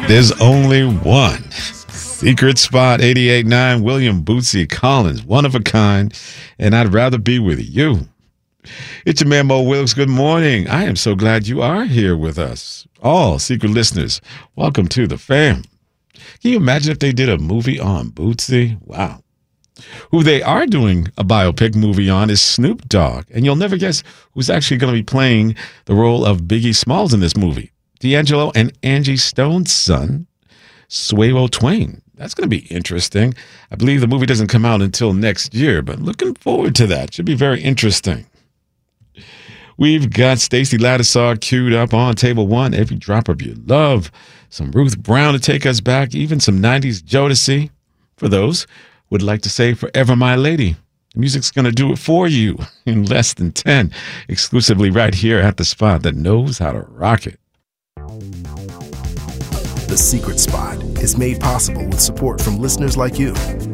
There's only one. Secret Spot 88.9, William Bootsy Collins, one of a kind, and I'd rather be with you. It's your man Mo Wilkes. Good morning. I am so glad you are here with us. All secret listeners, welcome to the fam. Can you imagine if they did a movie on Bootsy? Wow. Who they are doing a biopic movie on is Snoop Dogg, and you'll never guess who's actually going to be playing the role of Biggie Smalls in this movie. D'Angelo and Angie Stone's son, Suewo Twain. That's going to be interesting. I believe the movie doesn't come out until next year, but looking forward to that. Should be very interesting. We've got Stacey Lattisaw queued up on table one, Every Drop of Your Love, some Ruth Brown to take us back, even some 90s Jodeci. For those who would like to say Forever My Lady. The music's going to do it for you in less than 10, exclusively right here at the spot that knows how to rock it. The Secret Spot is made possible with support from listeners like you.